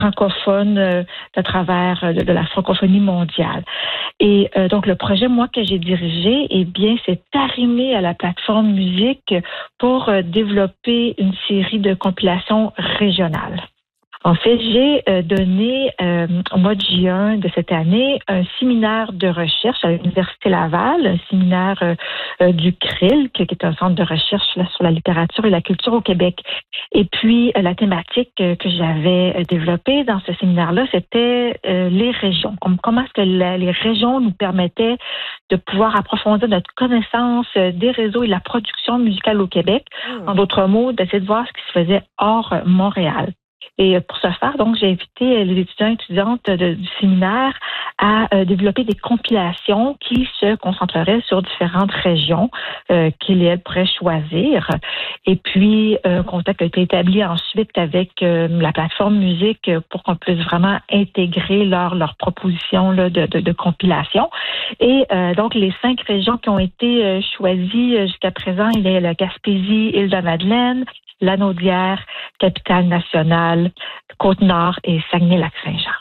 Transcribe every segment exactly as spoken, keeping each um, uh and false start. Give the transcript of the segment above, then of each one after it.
francophones euh, à travers euh, de, de la francophonie mondiale. Et euh, donc, le projet, moi, que j'ai dirigé, eh bien, c'est arrimé à la plateforme musique pour euh, développer une série de compilations régionales. En fait, j'ai euh, donné euh, au mois de juin de cette année un séminaire de recherche à l'Université Laval, un séminaire euh, euh, du C R I L, qui est un centre de recherche là, sur la littérature et la culture au Québec. Et puis, euh, la thématique euh, que j'avais euh, développée dans ce séminaire-là, c'était euh, les régions. Comme, comment est-ce que la, les régions nous permettaient de pouvoir approfondir notre connaissance euh, des réseaux et de la production musicale au Québec. Mmh. En d'autres mots, d'essayer de voir ce qui se faisait hors Montréal. Et pour ce faire, donc, j'ai invité les étudiants et étudiantes de, du séminaire à euh, développer des compilations qui se concentreraient sur différentes régions euh, qu'ils et elles pourraient choisir. Et puis, un euh, contact a été établi ensuite avec euh, la plateforme musique pour qu'on puisse vraiment intégrer leur, leur proposition là, de, de, de compilation. Et euh, donc, les cinq régions qui ont été euh, choisies jusqu'à présent, il y a la Gaspésie, Île-de-Madeleine, Lanaudière, Capitale-Nationale, Côte-Nord et Saguenay-Lac-Saint-Jean.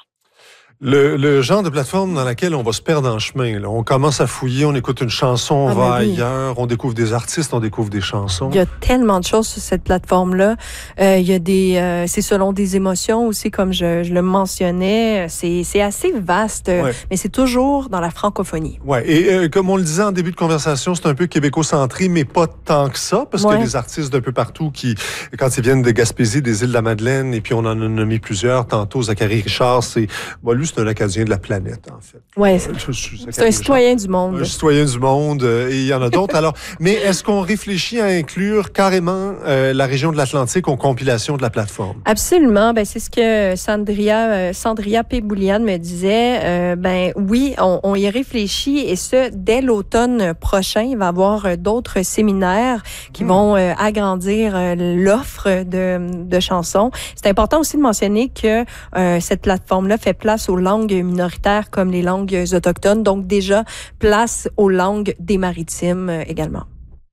Le, le genre de plateforme dans laquelle on va se perdre en chemin. Là. On commence à fouiller, on écoute une chanson, on ah, va oui. ailleurs, on découvre des artistes, on découvre des chansons. Il y a tellement de choses sur cette plateforme-là. Euh, il y a des, euh, c'est selon des émotions aussi, comme je, je le mentionnais. C'est, c'est assez vaste, ouais. mais c'est toujours dans la francophonie. Ouais. Et euh, comme on le disait en début de conversation, c'est un peu québécocentré, mais pas tant que ça, parce ouais. qu'il y a des artistes d'un peu partout qui, quand ils viennent de Gaspésie, des Îles-de-la-Madeleine, et puis on en a nommé plusieurs tantôt. Zachary Richard, c'est, bon, lui, c'est un Acadien de la planète, en fait. Oui, c'est, c'est un citoyen du monde. Un citoyen du monde, euh, et il y en a d'autres. Alors, mais est-ce qu'on réfléchit à inclure carrément euh, la région de l'Atlantique aux compilations de la plateforme? Absolument. Ben, c'est ce que Sandria, euh, Sandria P. Boulian me disait. Euh, ben oui, on, on y réfléchit, et ce, dès l'automne prochain. Il va y avoir d'autres séminaires qui mmh. vont euh, agrandir euh, l'offre de, de chansons. C'est important aussi de mentionner que euh, cette plateforme-là fait place aux langues minoritaires comme les langues autochtones, donc déjà place aux langues des maritimes euh, également.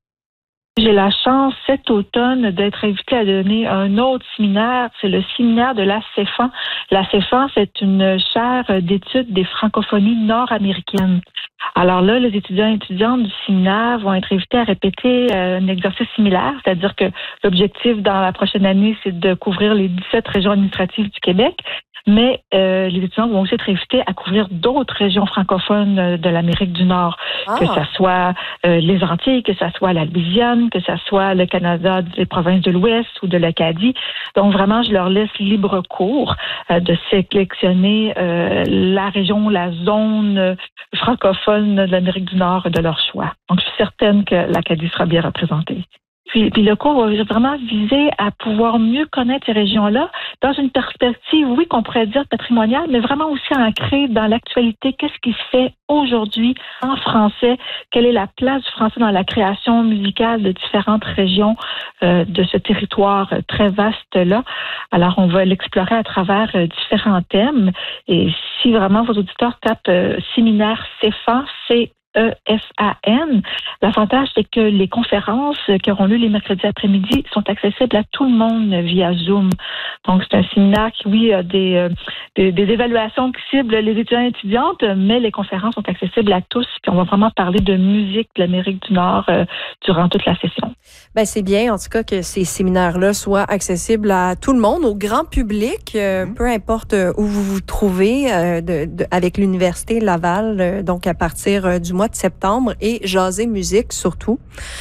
J'ai la chance cet automne d'être invitée à donner un autre séminaire, c'est le séminaire de la CEFAN. La CEFAN, c'est une chaire d'études des francophonies nord-américaines. Alors là, les étudiants et étudiantes du séminaire vont être invités à répéter euh, un exercice similaire, c'est-à-dire que l'objectif dans la prochaine année, c'est de couvrir les dix-sept régions administratives du Québec. Mais euh, les étudiants vont aussi être invités à couvrir d'autres régions francophones euh, de l'Amérique du Nord, ah. que ça soit euh, les Antilles, que ça soit la Louisiane, que ça soit le Canada, les provinces de l'Ouest ou de l'Acadie. Donc vraiment, je leur laisse libre cours euh, de sélectionner euh, la région, la zone euh, francophone de l'Amérique du Nord de leur choix. Donc je suis certaine que l'Acadie sera bien représentée. Puis, puis le cours va vraiment viser à pouvoir mieux connaître ces régions-là dans une perspective, oui, qu'on pourrait dire patrimoniale, mais vraiment aussi ancrée dans l'actualité. Qu'est-ce qui se fait aujourd'hui en français? Quelle est la place du français dans la création musicale de différentes régions euh, de ce territoire très vaste-là? Alors, on va l'explorer à travers euh, différents thèmes. Et si vraiment vos auditeurs tapent euh, séminaire CEFAN, c'est E F A N. L'avantage, c'est que les conférences qui auront lieu les mercredis après-midi sont accessibles à tout le monde via Zoom. Donc, c'est un séminaire qui, oui, a des, euh, des, des évaluations qui ciblent les étudiants et étudiantes, mais les conférences sont accessibles à tous. Puis, on va vraiment parler de musique de l'Amérique du Nord euh, durant toute la session. Ben, c'est bien, en tout cas, que ces séminaires-là soient accessibles à tout le monde, au grand public, euh, mmh. peu importe où vous vous trouvez, euh, de, de, avec l'Université Laval, euh, donc à partir euh, du mois de septembre, et Jaser Musique surtout.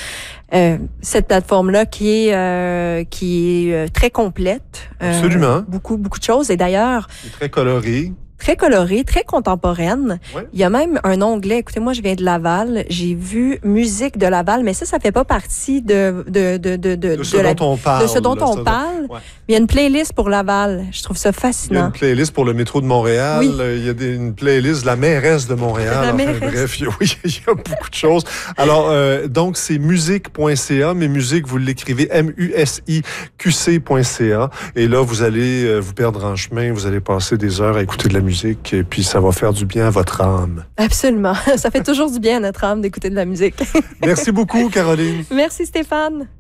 Euh, cette plateforme-là qui est euh, qui est euh, très complète. Euh, Absolument. Beaucoup, beaucoup de choses. Et d'ailleurs... C'est très coloré. Très colorée, très contemporaine. Ouais. Il y a même un onglet. Écoutez, moi, je viens de Laval. J'ai vu musique de Laval, mais ça, ça fait pas partie de de de de de, de ce de la, dont on parle. De ce dont là, on parle. Ouais. Il y a une playlist pour Laval. Je trouve ça fascinant. Il y a une playlist pour le métro de Montréal. Oui. Il y a des, une playlist de la mairesse de Montréal. La enfin, mairesse. Bref, il y, a, oui, il y a beaucoup de choses. Alors, euh, donc, c'est musique point c a, mais musique, vous l'écrivez M U S I Q C point c a. Et là, vous allez euh, vous perdre en chemin. Vous allez passer des heures à écouter de la musique. Et puis, ça va faire du bien à votre âme. Absolument. Ça fait toujours du bien à notre âme d'écouter de la musique. Merci beaucoup, Caroline. Merci, Stéphane.